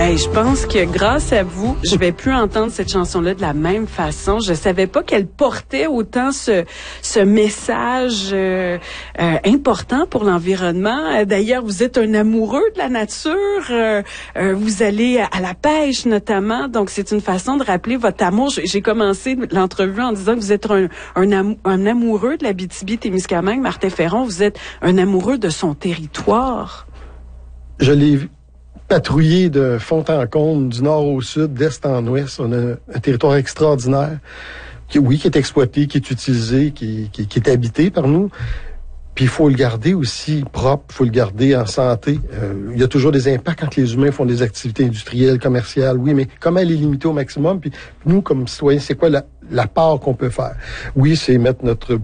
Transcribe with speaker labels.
Speaker 1: Hey, je pense que grâce à vous, je vais plus entendre cette chanson-là de la même façon. Je savais pas qu'elle portait autant ce message important pour l'environnement. D'ailleurs, vous êtes un amoureux de la nature. Vous allez à la pêche notamment, donc c'est une façon de rappeler votre amour. J'ai commencé l'entrevue en disant que vous êtes un amoureux de l'Abitibi-Témiscamingue. Martin Ferron, vous êtes un amoureux de son territoire.
Speaker 2: Je l'ai patrouillé de fond en comble, du nord au sud, d'est en ouest. On a un territoire extraordinaire, qui est exploité, qui est utilisé, qui est habité par nous. Puis il faut le garder aussi propre, il faut le garder en santé. Il y a toujours des impacts quand les humains font des activités industrielles, commerciales, oui, mais comment les limiter au maximum? Puis nous, comme citoyens, c'est quoi la part qu'on peut faire? Oui, c'est mettre notre